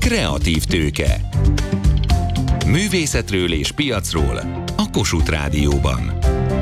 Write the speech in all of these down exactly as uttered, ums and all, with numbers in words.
Kreatív tőke. Művészetről és piacról a Kossuth Rádióban.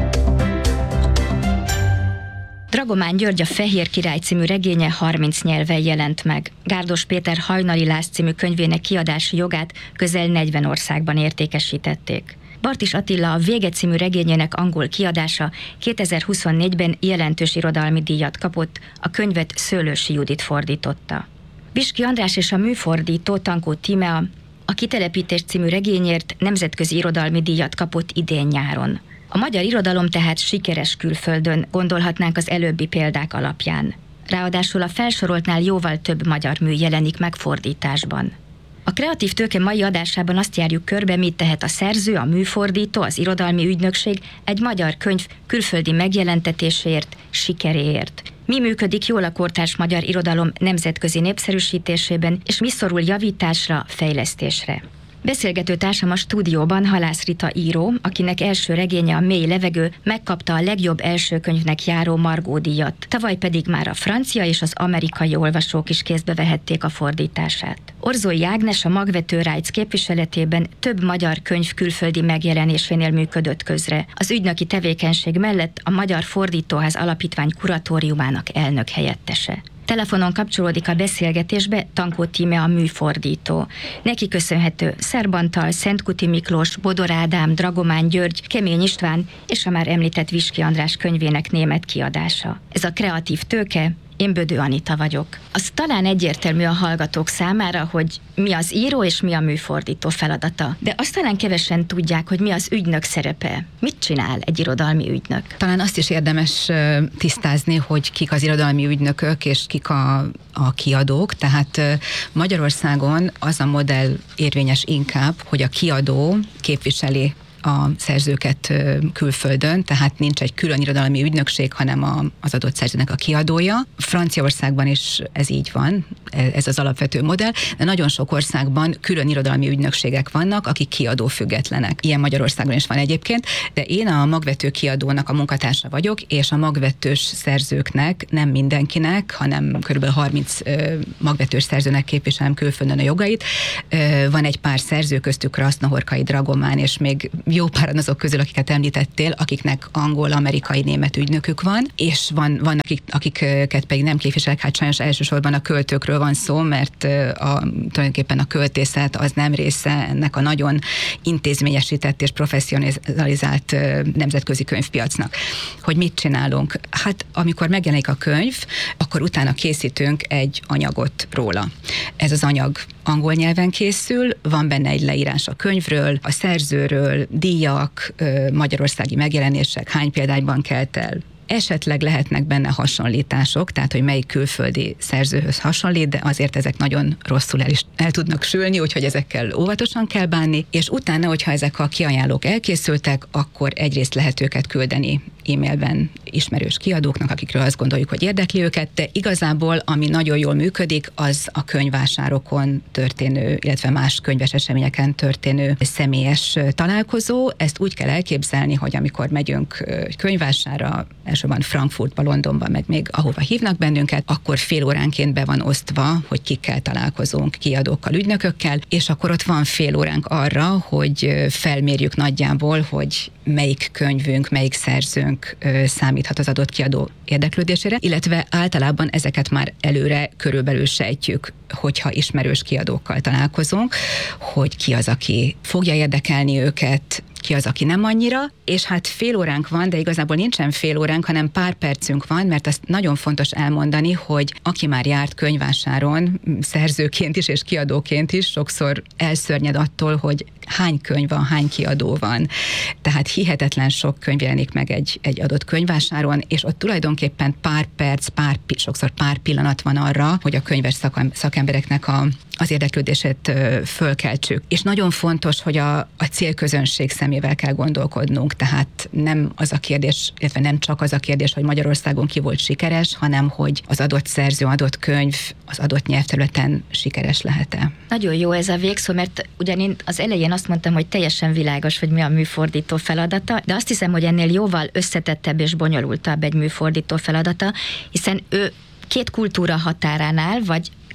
Dragomán György a Fehér Király című regénye harminc nyelven jelent meg. Gárdos Péter Hajnali Láz című könyvének kiadási jogát közel negyven országban értékesítették. Bartis Attila a Vége című regényének angol kiadása kétezer-huszonnégyben jelentős irodalmi díjat kapott, a könyvet Szőlősi Judit fordította. Viski András és a műfordító Tankó Tímea a Kitelepítés című regényért nemzetközi irodalmi díjat kapott idén nyáron. A magyar irodalom tehát sikeres külföldön, gondolhatnánk az előbbi példák alapján. Ráadásul a felsoroltnál jóval több magyar mű jelenik meg fordításban. A Kreatív Tőke mai adásában azt járjuk körbe, mit tehet a szerző, a műfordító, az irodalmi ügynökség egy magyar könyv külföldi megjelentetéséért, sikeréért. Mi működik jól a kortárs magyar irodalom nemzetközi népszerűsítésében, és mi szorul javításra, fejlesztésre. Beszélgető társam a stúdióban Halász Rita író, akinek első regénye A mély levegő megkapta a legjobb első könyvnek járó Margó díjat. Tavaly pedig már a francia és az amerikai olvasók is kézbe vehették a fordítását. Orzói Ágnes a Magvető Rights képviseletében több magyar könyv külföldi megjelenésénél működött közre. Az ügynöki tevékenység mellett a Magyar Fordítóház Alapítvány kuratóriumának elnök helyettese. Telefonon kapcsolódik a beszélgetésbe Tankó Tímea a műfordító. Neki köszönhető Szerbantal, Szentkuti Miklós, Bodor Ádám, Dragomán György, Kemény István és a már említett Viski András könyvének német kiadása. Ez a Kreatív Tőke, én Bödő Anita vagyok. Az talán egyértelmű a hallgatók számára, hogy mi az író és mi a műfordító feladata. De azt talán kevesen tudják, hogy mi az ügynök szerepe. Mit csinál egy irodalmi ügynök? Talán azt is érdemes tisztázni, hogy kik az irodalmi ügynökök és kik a, a kiadók. Tehát Magyarországon az a modell érvényes inkább, hogy a kiadó képviseli a szerzőket külföldön, tehát nincs egy külön irodalmi ügynökség, hanem a, az adott szerzőnek a kiadója. Franciaországban is ez így van, ez az alapvető modell, de nagyon sok országban külön irodalmi ügynökségek vannak, akik kiadó függetlenek. Ilyen Magyarországon is van egyébként, de én a magvető kiadónak a munkatársa vagyok, és a magvetős szerzőknek, nem mindenkinek, hanem kb. harminc magvetős szerzőnek képviselem külföldön a jogait. Van egy pár szerző, köztük Krasznahorkai, Dragomán, és még jó páran azok közül, akiket említettél, akiknek angol, amerikai, német ügynökük van, és van, van akik, akiket pedig nem képviselek, hát sajnos elsősorban a költőkről van szó, mert a, tulajdonképpen a költészet az nem része ennek a nagyon intézményesített és professzionalizált nemzetközi könyvpiacnak. Hogy mit csinálunk? Hát amikor megjelenik a könyv, akkor utána készítünk egy anyagot róla. Ez az anyag angol nyelven készül, van benne egy leírás a könyvről, a szerzőről, díjak, magyarországi megjelenések, hány példányban kelt el. Esetleg lehetnek benne hasonlítások, tehát hogy melyik külföldi szerzőhöz hasonlít, de azért ezek nagyon rosszul el is el tudnak sülni, úgyhogy ezekkel óvatosan kell bánni, és utána, hogyha ezek a kiajánlók elkészültek, akkor egyrészt lehet őket küldeni e-mailben ismerős kiadóknak, akikről azt gondoljuk, hogy érdekli őket, de igazából, ami nagyon jól működik, az a könyvvásárokon történő, illetve más könyves eseményeken történő személyes találkozó. Ezt úgy kell elképzelni, hogy amikor megyünk könyvvásárra, elsősorban Frankfurtba, Londonba, meg még ahova hívnak bennünket, akkor fél óránként be van osztva, hogy kikkel találkozunk, kiadókkal, ügynökökkel, és akkor ott van fél óránk arra, hogy felmérjük nagyjából, hogy melyik könyvünk, melyik szerzőnk számíthat az adott kiadó érdeklődésére, illetve általában ezeket már előre körülbelül sejtjük, hogyha ismerős kiadókkal találkozunk, hogy ki az, aki fogja érdekelni őket, ki az, aki nem annyira, és hát fél óránk van, de igazából nincsen fél óránk, hanem pár percünk van, mert azt nagyon fontos elmondani, hogy aki már járt könyvvásáron, szerzőként is és kiadóként is, sokszor elszörnyed attól, hogy hány könyv van, hány kiadó van. Tehát hihetetlen sok könyv jelenik meg egy, egy adott könyvvásáron, és ott tulajdonképpen pár perc, pár, sokszor pár pillanat van arra, hogy a könyves szakembereknek a, az érdeklődését fölkeltsük. És nagyon fontos, hogy a, a célközönség szemével kell gondolkodnunk, tehát nem az a kérdés, illetve nem csak az a kérdés, hogy Magyarországon ki volt sikeres, hanem hogy az adott szerző, adott könyv az adott nyelvterületen sikeres lehet-e. Nagyon jó ez a végszó, mert ugyan én az elején azt mondtam, hogy teljesen világos, hogy mi a műfordító feladata, de azt hiszem, hogy ennél jóval összetettebb és bonyolultabb egy műfordító feladata, hiszen ő két kultúra határánál, vagy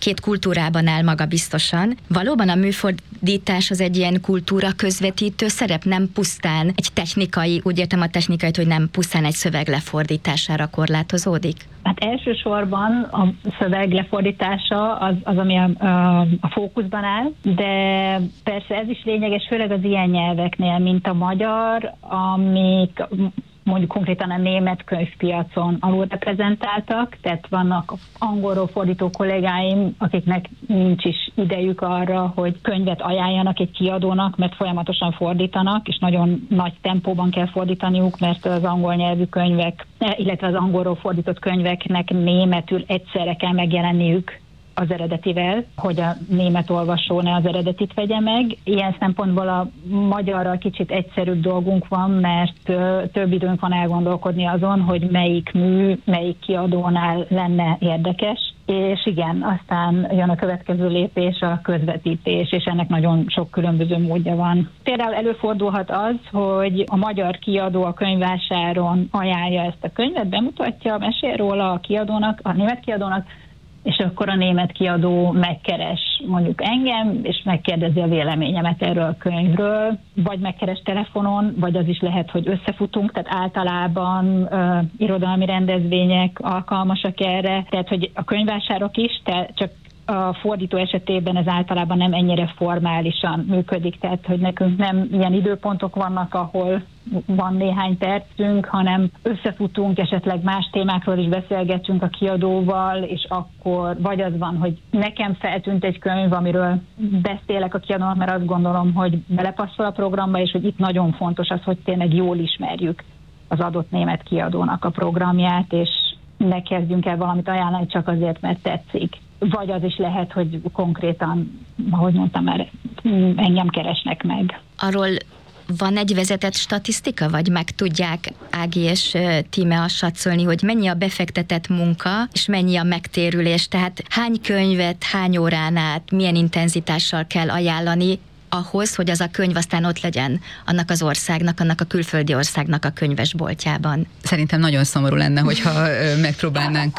két kultúrában áll maga biztosan. Valóban a műfordítás az egy ilyen kultúra közvetítő szerep, nem pusztán egy technikai, úgy értem a technikait, hogy nem pusztán egy szöveg lefordítására korlátozódik? Hát elsősorban a szöveg lefordítása az, az ami a, a, a fókuszban áll, de persze ez is lényeges, főleg az ilyen nyelveknél, mint a magyar, amik mondjuk konkrétan a német könyvpiacon alulreprezentáltak, tehát vannak angolról fordító kollégáim, akiknek nincs is idejük arra, hogy könyvet ajánljanak egy kiadónak, mert folyamatosan fordítanak, és nagyon nagy tempóban kell fordítaniuk, mert az angol nyelvű könyvek, illetve az angolról fordított könyveknek németül egyszerre kell megjelenniük az eredetivel, hogy a német olvasó ne az eredetit vegye meg. Ilyen szempontból a magyarral kicsit egyszerűbb dolgunk van, mert több időnk van elgondolkodni azon, hogy melyik mű, melyik kiadónál lenne érdekes. És igen, aztán jön a következő lépés, a közvetítés, és ennek nagyon sok különböző módja van. Például előfordulhat az, hogy a magyar kiadó a könyvvásáron ajánlja ezt a könyvet, bemutatja, mesél róla a kiadónak, a német kiadónak, és akkor a német kiadó megkeres mondjuk engem, és megkérdezi a véleményemet erről a könyvről, vagy megkeres telefonon, vagy az is lehet, hogy összefutunk, tehát általában uh, irodalmi rendezvények alkalmasak erre, tehát hogy a könyvvásárok is, te, csak a fordító esetében ez általában nem ennyire formálisan működik, tehát hogy nekünk nem ilyen időpontok vannak, ahol van néhány percünk, hanem összefutunk, esetleg más témákról is beszélgetünk a kiadóval, és akkor vagy az van, hogy nekem feltűnt egy könyv, amiről beszélek a kiadónak, mert azt gondolom, hogy belepasszol a programba, és hogy itt nagyon fontos az, hogy tényleg jól ismerjük az adott német kiadónak a programját, és ne kezdjünk el valamit ajánlani csak azért, mert tetszik. Vagy az is lehet, hogy konkrétan, ahogy mondtam már, engem keresnek meg. Arról van egy vezetett statisztika, vagy meg tudják Ági és Tíme azt satszolni, hogy mennyi a befektetett munka, és mennyi a megtérülés, tehát hány könyvet, hány órán át, milyen intenzitással kell ajánlani ahhoz, hogy az a könyv aztán ott legyen annak az országnak, annak a külföldi országnak a könyvesboltjában. Szerintem nagyon szomorú lenne, hogyha megpróbálnánk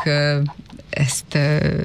ezt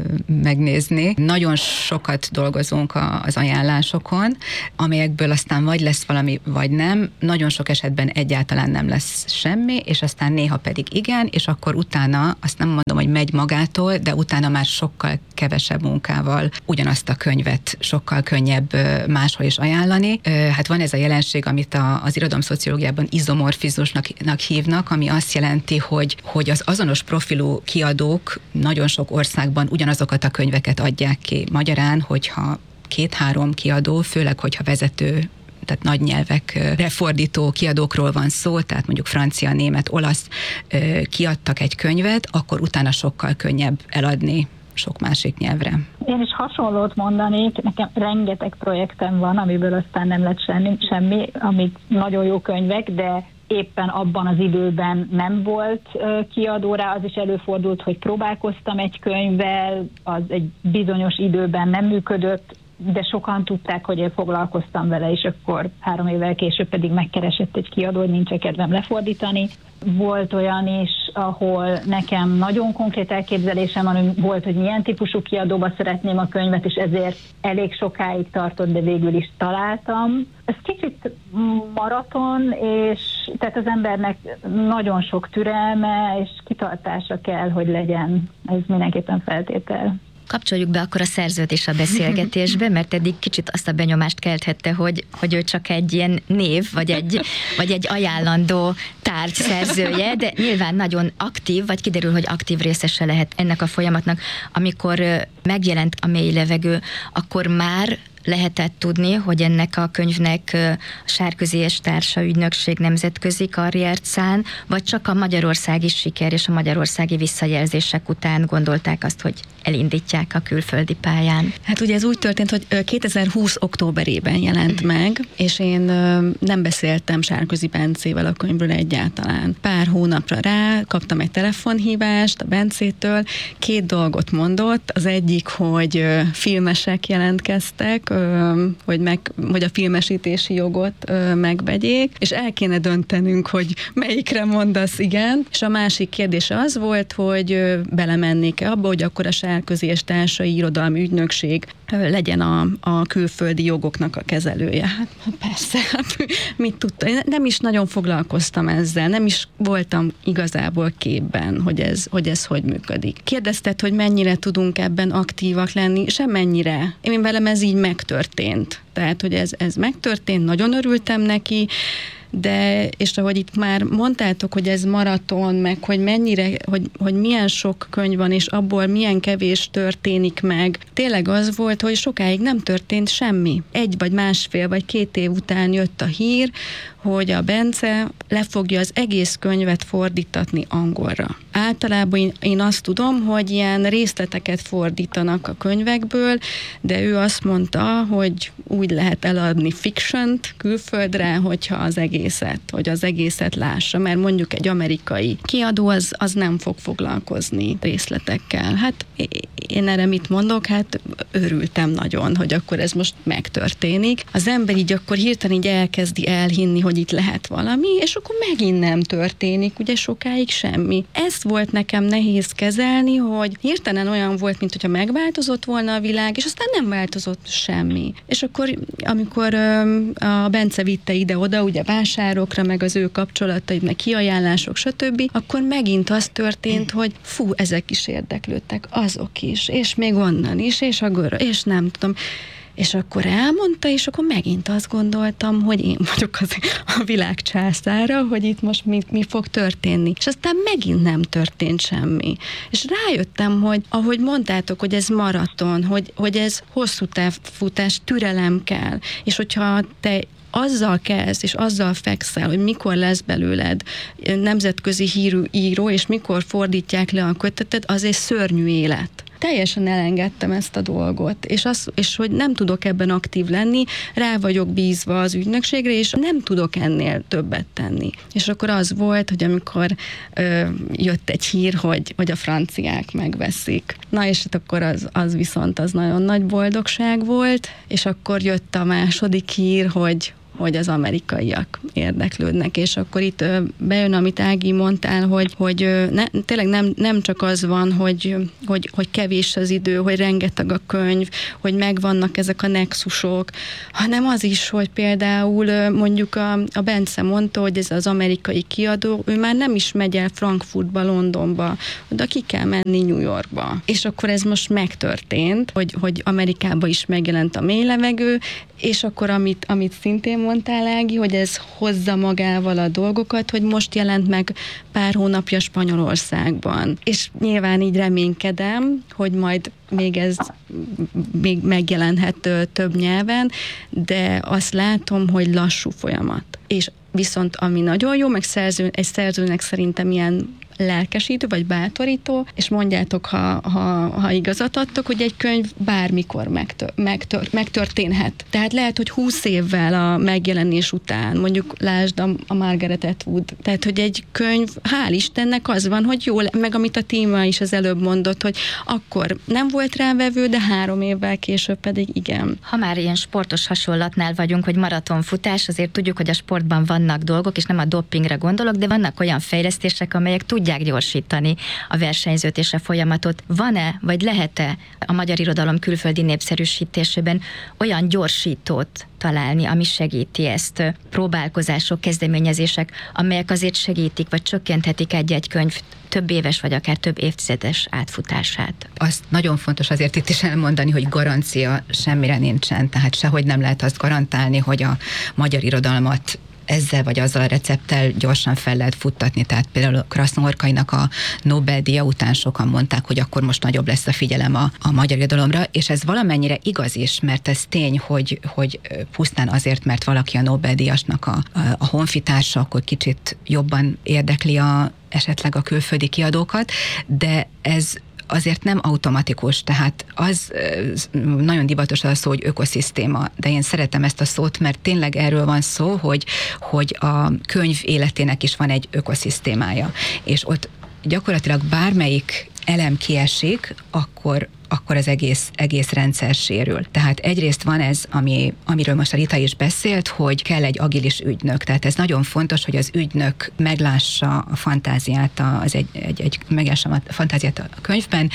megnézni. Nagyon sokat dolgozunk az ajánlásokon, amelyekből aztán vagy lesz valami, vagy nem. Nagyon sok esetben egyáltalán nem lesz semmi, és aztán néha pedig igen, és akkor utána, azt nem mondom, hogy megy magától, de utána már sokkal kevesebb munkával ugyanazt a könyvet sokkal könnyebb máshol is ajánlani. Hát van ez a jelenség, amit a, az irodalomszociológiában izomorfizmusnak hívnak, ami azt jelenti, hogy, hogy az azonos profilú kiadók nagyon sok országban ugyanazokat a könyveket adják ki. Magyarán, hogyha két-három kiadó, főleg, hogyha vezető, tehát nagy nyelvekre fordító kiadókról van szó, tehát mondjuk francia, német, olasz kiadtak egy könyvet, akkor utána sokkal könnyebb eladni sok másik nyelvre. Én is hasonlót mondanék, nekem rengeteg projektem van, amiből aztán nem lett semmi, semmi amik nagyon jó könyvek, de éppen abban az időben nem volt kiadó rá, az is előfordult, hogy próbálkoztam egy könyvvel, az egy bizonyos időben nem működött, de sokan tudták, hogy én foglalkoztam vele, és akkor három évvel később pedig megkeresett egy kiadó, hogy nincs kedvem lefordítani. Volt olyan is, ahol nekem nagyon konkrét elképzelésem van, volt, hogy milyen típusú kiadóba szeretném a könyvet, és ezért elég sokáig tartott, de végül is találtam. Ez kicsit maraton, és tehát az embernek nagyon sok türelme és kitartása kell, hogy legyen. Ez mindenképpen feltétel. Kapcsoljuk be akkor a szerződés a beszélgetésbe, mert eddig kicsit azt a benyomást kelthette, hogy, hogy ő csak egy ilyen név, vagy egy, vagy egy ajánlandó tárgy szerzője, de nyilván nagyon aktív, vagy kiderül, hogy aktív részese lehet ennek a folyamatnak. Amikor megjelent a Mély levegő, akkor már lehetett tudni, hogy ennek a könyvnek a Sárközi és Társa ügynökség nemzetközi karriert szán, vagy csak a magyarországi siker és a magyarországi visszajelzések után gondolták azt, hogy elindítják a külföldi pályán? Hát ugye ez úgy történt, hogy kétezer-húsz októberében jelent meg, és én nem beszéltem Sárközi Bencével a könyvről egyáltalán, egyáltalán. Pár hónapra rá kaptam egy telefonhívást a Bencétől, két dolgot mondott, az egyik, hogy filmesek jelentkeztek, hogy, meg, hogy a filmesítési jogot megvegyék, és el kéne döntenünk, hogy melyikre mondasz igen, és a másik kérdés az volt, hogy belemennék-e abba, hogy akkor a Sárközi és Társai Irodalmi Ügynökség legyen a, a külföldi jogoknak a kezelője. Hát persze, hát mit tudtam. Én nem is nagyon foglalkoztam ezzel, nem is voltam igazából képben, hogy ez, hogy ez hogy működik. Kérdezted, hogy mennyire tudunk ebben aktívak lenni, semmennyire. Én velem ez így megtörtént. Tehát, hogy ez, ez megtörtént, nagyon örültem neki, de, és ahogy itt már mondtátok, hogy ez maraton, meg hogy mennyire, hogy, hogy milyen sok könyv van, és abból milyen kevés történik meg. Tényleg az volt, hogy sokáig nem történt semmi. Egy vagy másfél vagy két év után jött a hír, hogy a Bence le fogja az egész könyvet fordítatni angolra. Általában én, én azt tudom, hogy ilyen részleteket fordítanak a könyvekből, de ő azt mondta, hogy úgy lehet eladni fiction-t külföldre, hogyha az egészet, hogy az egészet lássa, mert mondjuk egy amerikai kiadó az, az nem fog foglalkozni részletekkel. Hát én erre mit mondok? Hát örültem nagyon, hogy akkor ez most megtörténik. Az ember így akkor hirtelen így elkezdi elhinni, hogy itt lehet valami, és akkor megint nem történik, ugye sokáig semmi. Ezt volt nekem nehéz kezelni, hogy hirtelen olyan volt, mint hogyha megváltozott volna a világ, és aztán nem változott semmi. És akkor, amikor a Bence vitte ide-oda, ugye vásárokra, meg az ő kapcsolatai, meg kiajánlások, stb., akkor megint az történt, hogy fú, ezek is érdeklődtek, azok is, és még onnan is, és a görög, és nem tudom. És akkor elmondta, és akkor megint azt gondoltam, hogy én vagyok az, a világ császára, hogy itt most mi, mi fog történni. És aztán megint nem történt semmi. És rájöttem, hogy ahogy mondtátok, hogy ez maraton, hogy, hogy ez hosszú távfutás, türelem kell. És hogyha te azzal kezd, és azzal fekszel, hogy mikor lesz belőled nemzetközi hírű író, és mikor fordítják le a kötetet, az egy szörnyű élet. Teljesen elengedtem ezt a dolgot, és, az, és hogy nem tudok ebben aktív lenni, rá vagyok bízva az ügynökségre, és nem tudok ennél többet tenni. És akkor az volt, hogy amikor ö, jött egy hír, hogy, hogy a franciák megveszik. Na és akkor az, az viszont az nagyon nagy boldogság volt, és akkor jött a második hír, hogy hogy az amerikaiak érdeklődnek, és akkor itt bejön, amit Ági mondtál, hogy, hogy ne, tényleg nem, nem csak az van, hogy, hogy, hogy kevés az idő, hogy rengeteg a könyv, hogy megvannak ezek a nexusok, hanem az is, hogy például mondjuk a, a Bence mondta, hogy ez az amerikai kiadó, ő már nem is megy el Frankfurtba, Londonba, oda ki kell menni New Yorkba. És akkor ez most megtörtént, hogy, hogy Amerikába is megjelent a Mély levegő, és akkor amit, amit szintén mondtál, Ági, hogy ez hozza magával a dolgokat, hogy most jelent meg pár hónapja Spanyolországban. És nyilván így reménykedem, hogy majd még ez még megjelenhet több nyelven, de azt látom, hogy lassú folyamat. És viszont ami nagyon jó, meg szerző, egy szerzőnek szerintem ilyen lelkesítő, vagy bátorító, és mondjátok, ha, ha, ha igazat adtok, hogy egy könyv bármikor megtör, megtör, megtörténhet. Tehát lehet, hogy húsz évvel a megjelenés után, mondjuk lásd a, a Margaret Atwood, tehát, hogy egy könyv, hál' Istennek az van, hogy jó, meg amit a Tíma is az előbb mondott, hogy akkor nem volt rá vevő, de három évvel később pedig igen. Ha már ilyen sportos hasonlatnál vagyunk, hogy maratonfutás, azért tudjuk, hogy a sportban vannak dolgok, és nem a dopingra gondolok, de vannak olyan fejlesztések, amelyek tudják gyorsítani a versenyzőt és a folyamatot. Van-e, vagy lehet-e a magyar irodalom külföldi népszerűsítésében olyan gyorsítót találni, ami segíti ezt? Próbálkozások, kezdeményezések, amelyek azért segítik, vagy csökkenthetik egy-egy könyv több éves, vagy akár több évtizedes átfutását. Azt nagyon fontos azért itt is elmondani, hogy garancia semmire nincsen, tehát sehogy nem lehet azt garantálni, hogy a magyar irodalmat ezzel vagy azzal a recepttel gyorsan fel lehet futtatni. Tehát például Krasznahorkainak a Nobel-díja után sokan mondták, hogy akkor most nagyobb lesz a figyelem a, a magyar irodalomra, és ez valamennyire igaz is, mert ez tény, hogy, hogy pusztán azért, mert valaki a Nobel-díjasnak a, a honfitársa, akkor kicsit jobban érdekli a, esetleg a külföldi kiadókat, de ez azért nem automatikus, tehát az nagyon divatos az szó, hogy ökoszisztéma, de én szeretem ezt a szót, mert tényleg erről van szó, hogy, hogy a könyv életének is van egy ökoszisztémája, és ott gyakorlatilag bármelyik elem kiesik, akkor akkor az egész, egész rendszer sérül. Tehát egyrészt van ez, ami, amiről most a Rita is beszélt, hogy kell egy agilis ügynök. Tehát ez nagyon fontos, hogy az ügynök meglássa a fantáziát, az egy, egy, egy meglássa a fantáziát a könyvben,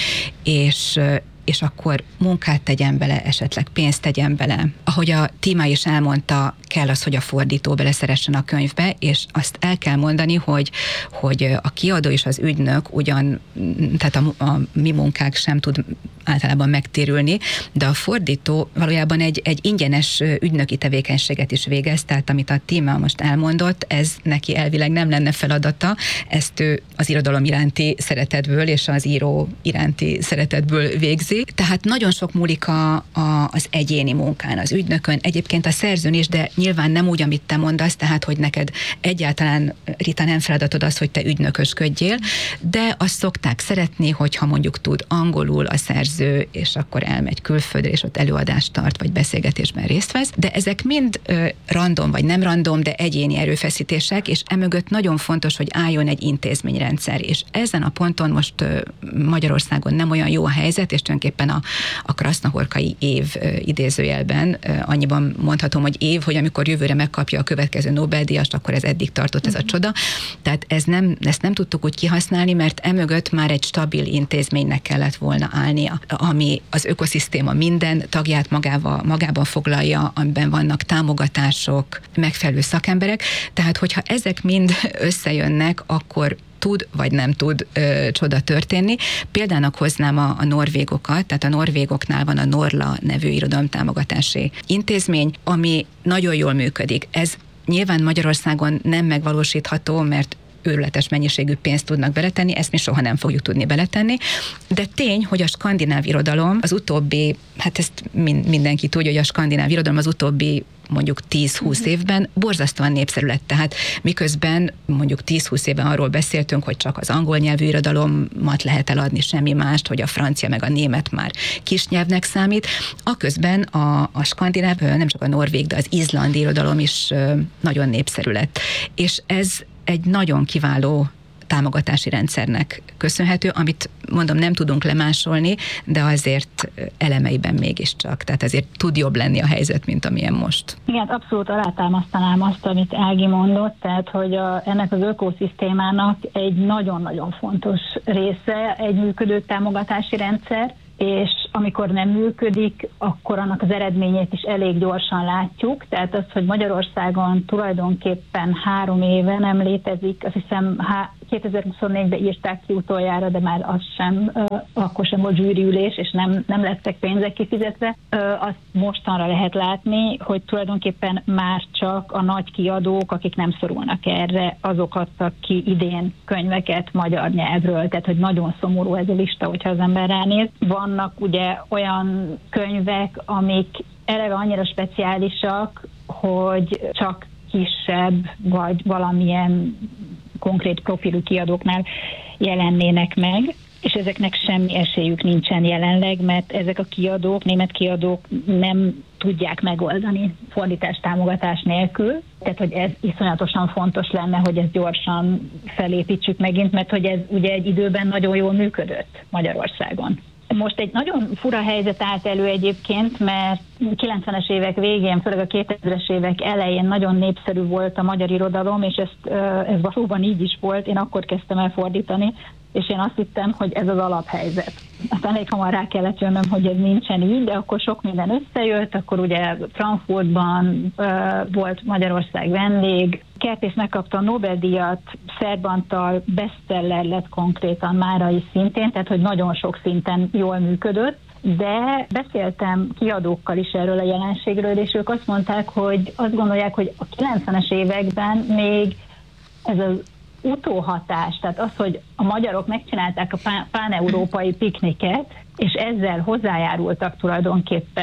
és és akkor munkát tegyen bele, esetleg pénzt tegyen bele. Ahogy a Tíma is elmondta, kell az, hogy a fordító beleszeressen a könyvbe, és azt el kell mondani, hogy, hogy a kiadó és az ügynök ugyan, tehát a, a mi munkák sem tud általában megtérülni, de a fordító valójában egy, egy ingyenes ügynöki tevékenységet is végez, tehát amit a Tíma most elmondott, ez neki elvileg nem lenne feladata, ezt ő az irodalom iránti szeretetből és az író iránti szeretetből végzi. Tehát nagyon sok múlik a, a, az egyéni munkán, az ügynökön, egyébként a szerzőn is, de nyilván nem úgy, amit te mondasz, tehát, hogy neked egyáltalán, Rita, nem feladatod az, hogy te ügynökösködjél, de azt szokták szeretni, hogyha mondjuk tud angolul a szerző, és akkor elmegy külföldre, és ott előadást tart, vagy beszélgetésben részt vesz, de ezek mind ö, random, vagy nem random, de egyéni erőfeszítések, és emögött nagyon fontos, hogy álljon egy intézményrendszer, és ezen a ponton most ö, Magyarországon nem olyan jó a helyzet, és tulajdonképpen a, a krasznahorkai év ö, idézőjelben, ö, annyiban mondhatom, hogy év, hogy amikor jövőre megkapja a következő Nobel-díjast, akkor ez eddig tartott ez a csoda. Tehát ez nem, ezt nem tudtuk úgy kihasználni, mert emögött már egy stabil intézménynek kellett volna állnia, ami az ökoszisztéma minden tagját magával, magában foglalja, amiben vannak támogatások, megfelelő szakemberek. Tehát, hogyha ezek mind összejönnek, akkor tud, vagy nem tud ö, csoda történni. Példának hoznám a, a norvégokat, tehát a norvégoknál van a Norla nevű irodalomtámogatási intézmény, ami nagyon jól működik. Ez nyilván Magyarországon nem megvalósítható, mert őrületes mennyiségű pénzt tudnak beletenni, ezt mi soha nem fogjuk tudni beletenni, de tény, hogy a skandináv irodalom az utóbbi, hát ezt mindenki tudja, hogy a skandináv irodalom az utóbbi mondjuk tíz-húsz évben borzasztóan népszerű lett. Tehát miközben mondjuk tíz-húsz évben arról beszéltünk, hogy csak az angol nyelvű irodalomat lehet eladni, semmi mást, hogy a francia meg a német már kisnyelvnek számít. Aközben a, a skandináv, nem csak a norvég, de az izlandi irodalom is nagyon népszerű lett. És ez egy nagyon kiváló támogatási rendszernek köszönhető, amit mondom, nem tudunk lemásolni, de azért elemeiben mégiscsak. Tehát azért tud jobb lenni a helyzet, mint amilyen most. Igen, abszolút alátámasztanám azt, amit Ági mondott, tehát, hogy a, ennek az ökoszisztémának egy nagyon-nagyon fontos része egy működő támogatási rendszer, és amikor nem működik, akkor annak az eredményét is elég gyorsan látjuk. Tehát az, hogy Magyarországon tulajdonképpen három éve nem létezik, azt hiszem kétezer-huszonnégyben írták ki utoljára, de már az sem, akkor sem volt zsűriülés, és nem, nem lettek pénzek kifizetve. Azt mostanra lehet látni, hogy tulajdonképpen már csak a nagy kiadók, akik nem szorulnak erre, azok adtak ki idén könyveket magyar nyelvről. Tehát, hogy nagyon szomorú ez a lista, hogyha az ember ránéz. Vannak ugye olyan könyvek, amik eleve annyira speciálisak, hogy csak kisebb, vagy valamilyen konkrét profilú kiadóknál jelennének meg, és ezeknek semmi esélyük nincsen jelenleg, mert ezek a kiadók, német kiadók nem tudják megoldani fordítás támogatás nélkül. Tehát, hogy ez iszonyatosan fontos lenne, hogy ezt gyorsan felépítsük megint, mert hogy ez ugye egy időben nagyon jól működött Magyarországon. Most egy nagyon fura helyzet állt elő egyébként, mert kilencvenes évek végén, főleg a kétezres évek elején nagyon népszerű volt a magyar irodalom, és ezt, ez valóban így is volt. Én akkor kezdtem el fordítani, és én azt hittem, hogy ez az alaphelyzet. Aztán elég hamar rá kellett jönnöm, hogy ez nincsen így, de akkor sok minden összejött, akkor ugye Frankfurtban uh, volt Magyarország vendég, Kertész megkapta a Nobel-díjat, Szerb Antal bestseller lett konkrétan márai szintén, tehát hogy nagyon sok szinten jól működött, de beszéltem kiadókkal is erről a jelenségről, és ők azt mondták, hogy azt gondolják, hogy a kilencvenes években még ez az utóhatás, tehát az, hogy a magyarok megcsinálták a pán-európai pikniket, és ezzel hozzájárultak tulajdonképpen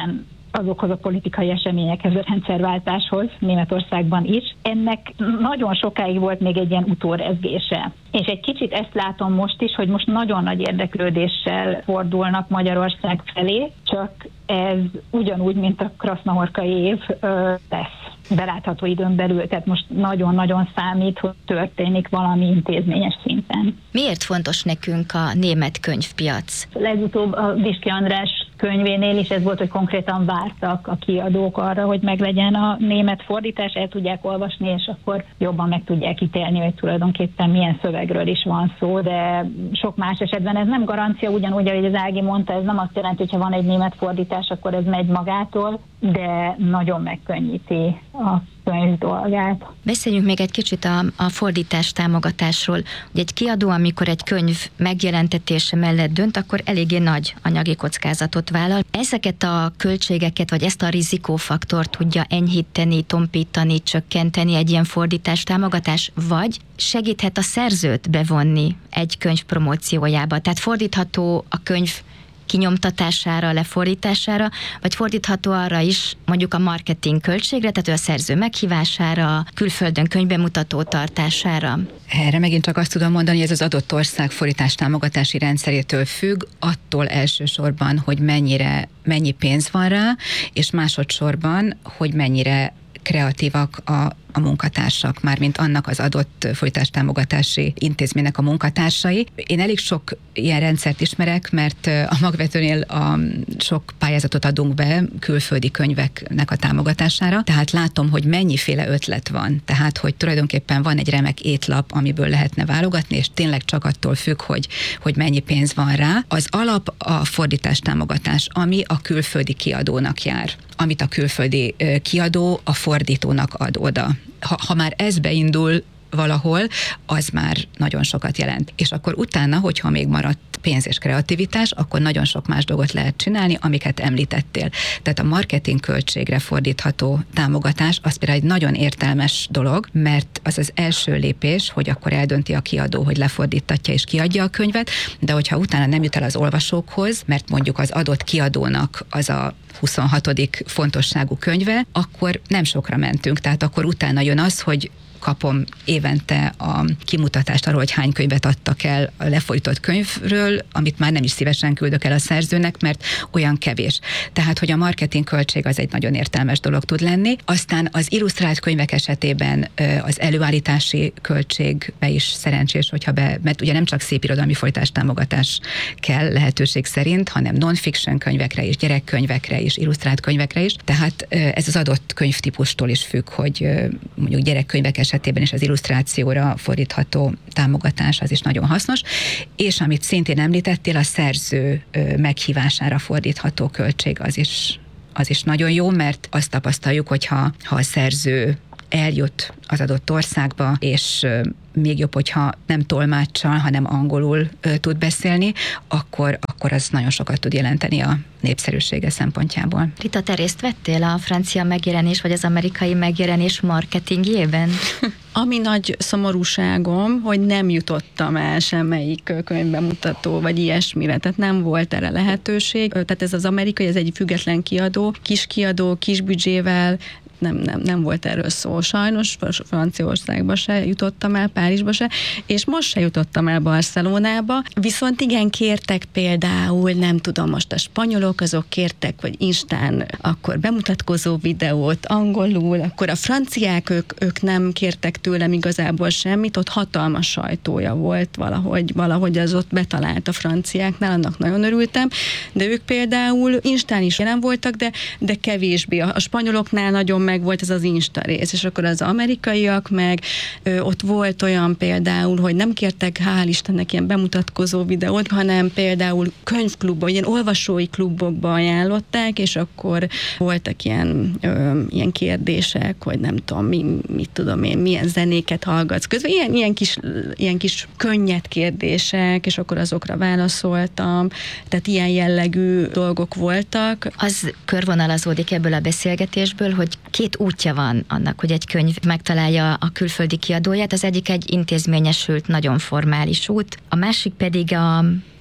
azokhoz a politikai eseményekhez, a rendszerváltáshoz Németországban is. Ennek nagyon sokáig volt még egy ilyen utórezgése. És egy kicsit ezt látom most is, hogy most nagyon nagy érdeklődéssel fordulnak Magyarország felé, csak ez ugyanúgy, mint a krasznahorkai év lesz belátható időn belül, tehát most nagyon-nagyon számít, hogy történik valami intézményes szinten. Miért fontos nekünk a német könyvpiac? Legutóbb a Viski András könyvénél is ez volt, hogy konkrétan vártak a kiadók arra, hogy meglegyen a német fordítás, el tudják olvasni, és akkor jobban meg tudják ítélni, hogy tulajdonképpen milyen szövegről is van szó, de sok más esetben ez nem garancia, ugyanúgy, ahogy az Ági mondta, ez nem azt jelenti, hogy ha van egy német fordítás, akkor ez megy magától, de nagyon megkönnyíti a könyv dolgát. Beszéljünk még egy kicsit a, a fordítás támogatásról. Ugye egy kiadó, amikor egy könyv megjelentetése mellett dönt, akkor eléggé nagy anyagi kockázatot vállal. Ezeket a költségeket, vagy ezt a rizikófaktort tudja enyhíteni, tompítani, csökkenteni egy ilyen fordítás támogatás, vagy segíthet a szerzőt bevonni egy könyv promóciójába. Tehát fordítható a könyv kinyomtatására, lefordítására, vagy fordítható arra is, mondjuk a marketing költségre, tehát a szerző meghívására, külföldön könyvbemutató tartására. Erre megint csak azt tudom mondani, hogy ez az adott ország fordítás támogatási rendszerétől függ, attól elsősorban, hogy mennyire, mennyi pénz van rá, és másodszorban, hogy mennyire kreatívak a, a munkatársak, mármint annak az adott fordítástámogatási intézménynek a munkatársai. Én elég sok ilyen rendszert ismerek, mert a Magvetőnél a sok pályázatot adunk be külföldi könyveknek a támogatására, tehát látom, hogy mennyiféle ötlet van. Tehát, hogy tulajdonképpen van egy remek étlap, amiből lehetne válogatni, és tényleg csak attól függ, hogy, hogy mennyi pénz van rá. Az alap a fordítástámogatás, ami a külföldi kiadónak jár, amit a külföldi kiadó a fordítónak ad oda. Ha, ha már ez beindul valahol, az már nagyon sokat jelent. És akkor utána, hogyha még maradt pénz és kreativitás, akkor nagyon sok más dolgot lehet csinálni, amiket említettél. Tehát a marketing költségre fordítható támogatás, az például egy nagyon értelmes dolog, mert az az első lépés, hogy akkor eldönti a kiadó, hogy lefordítatja és kiadja a könyvet, de hogyha utána nem jut el az olvasókhoz, mert mondjuk az adott kiadónak az a huszonhatodik fontosságú könyve, akkor nem sokra mentünk. Tehát akkor utána jön az, hogy kapom évente a kimutatást arról, hogy hány könyvet adtak el a lefordított könyvről, amit már nem is szívesen küldök el a szerzőnek, mert olyan kevés. Tehát, hogy a marketing költség az egy nagyon értelmes dolog tud lenni. Aztán az illusztrált könyvek esetében az előállítási költségbe is szerencsés, hogyha be, mert ugye nem csak szépirodalmi fordítás támogatás kell lehetőség szerint, hanem non-fiction könyvekre is, gyerekkönyvekre is, illusztrált könyvekre is. Tehát ez az adott könyvtípustól is függ, hogy mondjuk gyerekkönyvek esetében is az illusztrációra fordítható támogatás az is nagyon hasznos, és amit szintén említettél, a szerző meghívására fordítható költség az is, az is nagyon jó, mert azt tapasztaljuk, hogyha ha a szerző eljut az adott országba, és még jobb, hogyha nem tolmáccsal, hanem angolul ö, tud beszélni, akkor, akkor az nagyon sokat tud jelenteni a népszerűsége szempontjából. Rita, te részt vettél a francia megjelenés, vagy az amerikai megjelenés marketingjében? Ami nagy szomorúságom, hogy nem jutottam el semmelyik könyvbemutató, vagy ilyesmire, tehát nem volt erre lehetőség. Tehát ez az amerikai, ez egy független kiadó, kis kiadó, kis büdzsével, nem, nem, nem volt erről szó. Sajnos Franciaországba se jutottam el, Párizsba se, és most se jutottam el Barcelonába, viszont igen, kértek például, nem tudom, most a spanyolok, azok kértek, hogy Instán akkor bemutatkozó videót angolul, akkor a franciák, ők, ők nem kértek tőlem igazából semmit, ott hatalmas sajtója volt valahogy, valahogy az ott betalált a franciáknál, annak nagyon örültem, de ők például Instán is jelen voltak, de, de kevésbé. A, a spanyoloknál nagyon meg volt ez az Insta rész, és akkor az amerikaiak meg ö, ott volt olyan például, hogy nem kértek, hál' Istennek, ilyen bemutatkozó videót, hanem például könyvklubban, ilyen olvasói klubokba ajánlották, és akkor voltak ilyen, ö, ilyen kérdések, hogy nem tudom, mi, mit tudom én, milyen zenéket hallgatsz közben, ilyen, ilyen, kis, ilyen kis könnyed kérdések, és akkor azokra válaszoltam, tehát ilyen jellegű dolgok voltak. Az körvonalazódik ebből a beszélgetésből, hogy két útja van annak, hogy egy könyv megtalálja a külföldi kiadóját. Az egyik egy intézményesült, nagyon formális út, a másik pedig a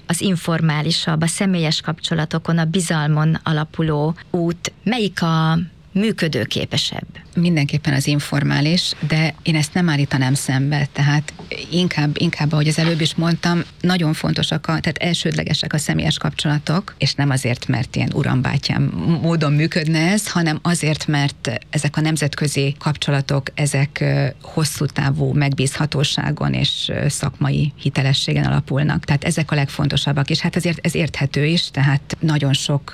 az informálisabb, a személyes kapcsolatokon, a bizalmon alapuló út, melyik a működőképesebb? Mindenképpen az informális, de én ezt nem állítanám szembe, tehát inkább, inkább, ahogy az előbb is mondtam, nagyon fontosak, a, tehát elsődlegesek a személyes kapcsolatok, és nem azért, mert ilyen urambátyám módon működne ez, hanem azért, mert ezek a nemzetközi kapcsolatok, ezek hosszú távú megbízhatóságon és szakmai hitelességen alapulnak. Tehát ezek a legfontosabbak, és hát ezért ez érthető is, tehát nagyon sok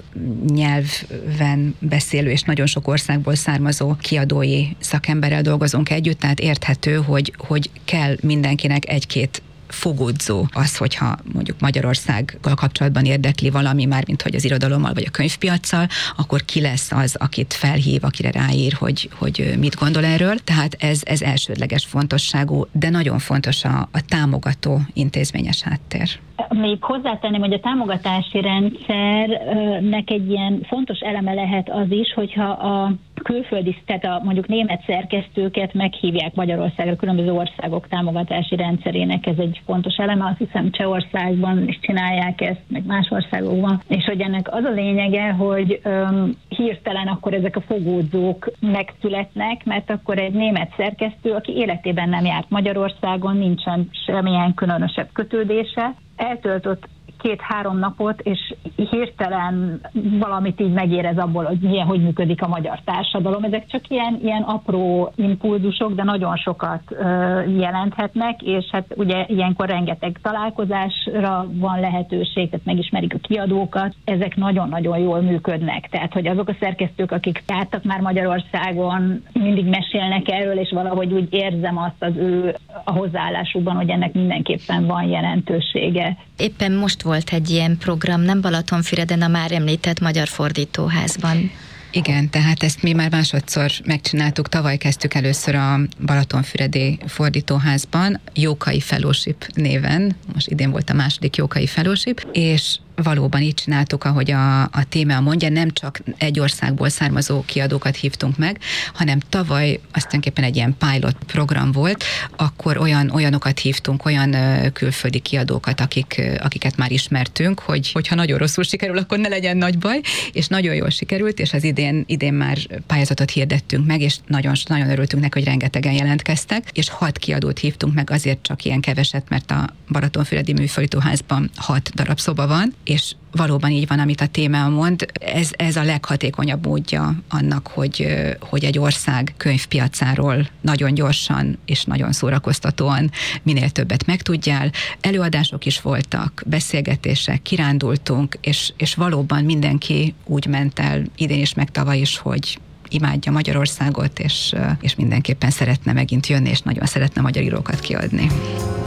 nyelven beszélő és nagyon sok országból származó kiadói szakemberrel dolgozunk együtt, tehát érthető, hogy, hogy kell mindenkinek egy-két fogódzó az, hogyha mondjuk Magyarországgal kapcsolatban érdekli valami, már mint hogy az irodalommal vagy a könyvpiaccal, akkor ki lesz az, akit felhív, akire ráír, hogy, hogy mit gondol erről. Tehát ez, ez elsődleges fontosságú, de nagyon fontos a, a támogató intézményes háttér. Még hozzátenném, hogy a támogatási rendszernek egy ilyen fontos eleme lehet az is, hogyha a külföldi, tehát a mondjuk német szerkesztőket meghívják Magyarországra, különböző országok támogatási rendszerének ez egy fontos eleme, azt hiszem Csehországban is csinálják ezt, meg más országokban, és hogy ennek az a lényege, hogy um, hirtelen akkor ezek a fogódzók megszületnek, mert akkor egy német szerkesztő, aki életében nem járt Magyarországon, nincsen semmilyen különösebb kötődése, eltöltött két-három napot, és hirtelen valamit így megérez abból, hogy milyen, hogy működik a magyar társadalom. Ezek csak ilyen, ilyen apró impulzusok, de nagyon sokat ö, jelenthetnek, és hát ugye ilyenkor rengeteg találkozásra van lehetőség, tehát megismerik a kiadókat. Ezek nagyon-nagyon jól működnek. Tehát, hogy azok a szerkesztők, akik jártak már Magyarországon, mindig mesélnek erről, és valahogy úgy érzem azt az ő a hozzáállásukban, hogy ennek mindenképpen van jelentősége. Éppen most volt egy ilyen program, nem Balatonfüreden, a már említett Magyar Fordítóházban. Igen, tehát ezt mi már másodszor megcsináltuk, tavaly kezdtük először a Balatonfüredi Fordítóházban, Jókai Fellowship néven, most idén volt a második Jókai Fellowship, és valóban így csináltuk, ahogy a, a téma mondja, nem csak egy országból származó kiadókat hívtunk meg, hanem tavaly azt tulajdonképpen egy ilyen pilot program volt, akkor olyan, olyanokat hívtunk, olyan ö, külföldi kiadókat, akik, ö, akiket már ismertünk, hogy hogyha nagyon rosszul sikerül, akkor ne legyen nagy baj, és nagyon jól sikerült, és az idén, idén már pályázatot hirdettünk meg, és nagyon, nagyon örültünk neki, hogy rengetegen jelentkeztek, és hat kiadót hívtunk meg, azért csak ilyen keveset, mert a Balatonfüredi Műfordítóházban hat darab szoba van, és valóban így van, amit a téma mond, ez, ez a leghatékonyabb módja annak, hogy, hogy egy ország könyvpiacáról nagyon gyorsan és nagyon szórakoztatóan minél többet megtudjál. Előadások is voltak, beszélgetések, kirándultunk, és, és valóban mindenki úgy ment el idén is, meg tavaly is, hogy imádja Magyarországot, és, és mindenképpen szeretne megint jönni, és nagyon szeretne magyar írókat kiadni.